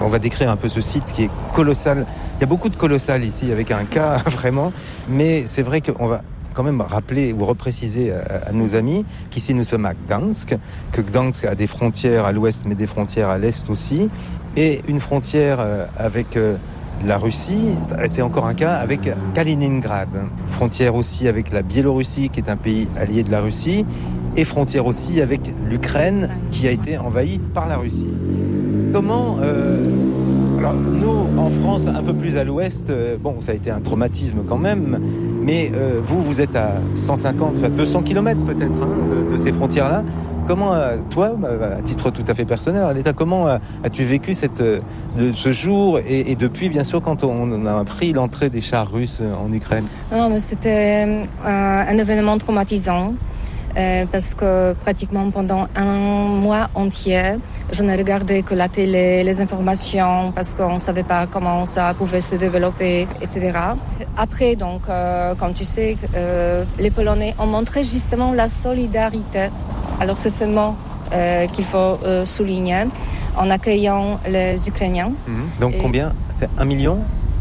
On va décrire un peu ce site qui est colossal. Il y a beaucoup de colossal ici, avec un K vraiment. Mais c'est vrai qu'on va quand même rappeler ou repréciser à nos amis qu'ici nous sommes à Gdansk, que Gdansk a des frontières à l'ouest mais des frontières à l'est aussi, et une frontière avec la Russie, c'est encore un cas, avec Kaliningrad. Frontière aussi avec la Biélorussie qui est un pays allié de la Russie, et frontière aussi avec l'Ukraine qui a été envahie par la Russie. Comment... Alors nous, en France, un peu plus à l'ouest, ça a été un traumatisme quand même, mais vous êtes à 150, 200 km peut-être de ces frontières-là. Comment, toi, à titre tout à fait personnel, Aletta, comment as-tu vécu ce jour et depuis, bien sûr, quand on a appris l'entrée des chars russes en Ukraine? Non, mais c'était un événement traumatisant. Parce que pratiquement pendant un mois entier, je ne regardais que la télé, les informations, parce qu'on ne savait pas comment ça pouvait se développer, etc. Après, donc, comme tu sais, les Polonais ont montré justement la solidarité. Alors c'est ce mot qu'il faut souligner, en accueillant les Ukrainiens. Donc combien? C'est 1 million?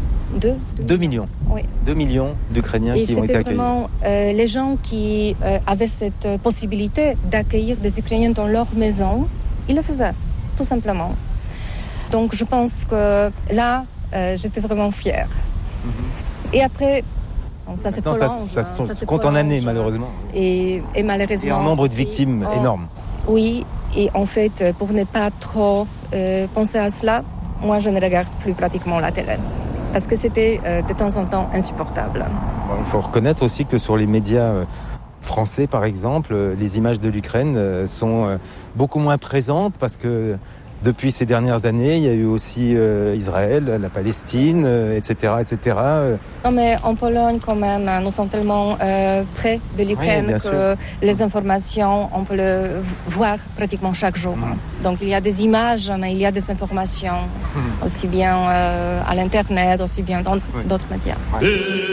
2 millions. Oui. 2 millions d'Ukrainiens qui ont été accueillis. Et c'était vraiment les gens qui avaient cette possibilité d'accueillir des Ukrainiens dans leur maison, ils le faisaient, tout simplement. Donc je pense que là, j'étais vraiment fière. Et après, ça se prolonge. Ça se compte en années, malheureusement. Et malheureusement... Et un nombre de victimes énorme. Oui, et en fait, pour ne pas trop penser à cela, moi je ne regarde plus pratiquement la télé. Parce que c'était de temps en temps insupportable. Il faut reconnaître aussi que sur les médias français, par exemple, les images de l'Ukraine sont beaucoup moins présentes parce que depuis ces dernières années, il y a eu aussi Israël, la Palestine, etc., etc. Non, mais en Pologne, quand même, nous sommes tellement près de l'Ukraine que les informations, on peut le voir pratiquement chaque jour. Donc, il y a des images, mais il y a des informations, aussi bien à l'Internet, aussi bien dans d'autres médias.